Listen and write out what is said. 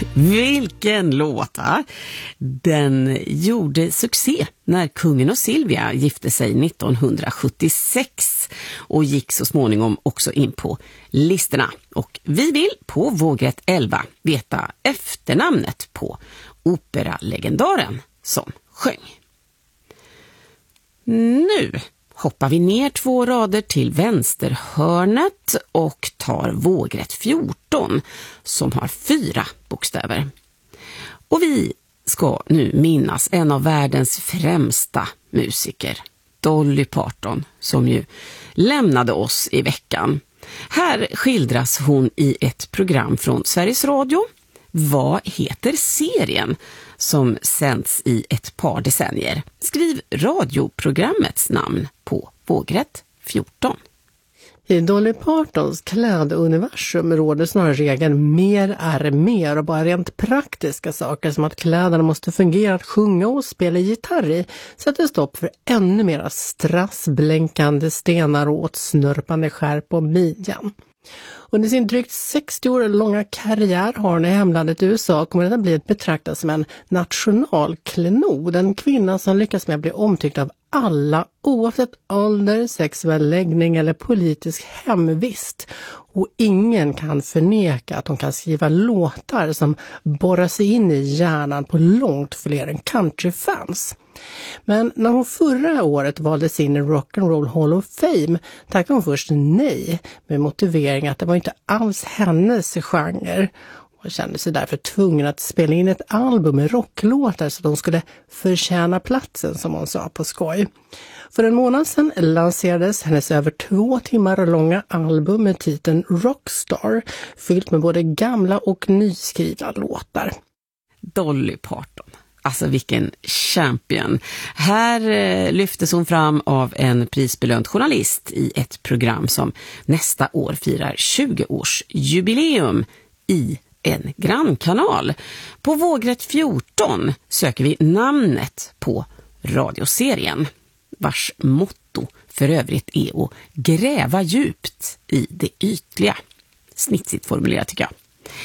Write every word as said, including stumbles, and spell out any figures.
Vilken låt, va? Den gjorde succé när kungen och Silvia gifte sig nittonhundrasjuttiosex och gick så småningom också in på listorna. Och vi vill på vågrätt elva veta efternamnet på operalegendaren som sjöng. Nu hoppar vi ner två rader till vänsterhörnet och tar vågrätt fjorton som har fyra bokstäver. Och vi ska nu minnas en av världens främsta musiker, Dolly Parton, som ju lämnade oss i veckan. Här skildras hon i ett program från Sveriges Radio. Vad heter serien som sänds i ett par decennier? Skriv radioprogrammets namn på vågrätt fjorton. I Dolly Partons kläduniversum råder snarare regeln mer är mer, och bara rent praktiska saker som att kläderna måste fungera att sjunga och spela gitarr i sätter stopp för ännu mera strassblänkande stenar och åtsnörpande skär på midjan. Under sin drygt sextio år långa karriär har hon i hemlandet U S A kommit att bli betraktad som en nationalklenod, en kvinna som lyckas med att bli omtyckt av alla oavsett ålder, sexuell läggning eller politisk hemvist. Och ingen kan förneka att hon kan skriva låtar som borrar sig in i hjärnan på långt fler än countryfans. Men när hon förra året valdes in i Rock and Roll Hall of Fame tackade hon först nej med motivering att det var inte alls hennes genre. Hon kände sig därför tvungen att spela in ett album med rocklåtar så att de skulle förtjäna platsen, som hon sa på skoj. För en månad sedan lanserades hennes över två timmar långa album med titeln Rockstar, fyllt med både gamla och nyskrivna låtar. Dolly Parton. Alltså vilken champion. Här eh, lyftes hon fram av en prisbelönt journalist i ett program som nästa år firar tjugo-årsjubileum i en grannkanal. På vågrätt fjorton söker vi namnet på radioserien, vars motto för övrigt är att gräva djupt i det ytliga. Snitsigt formulerat tycker jag.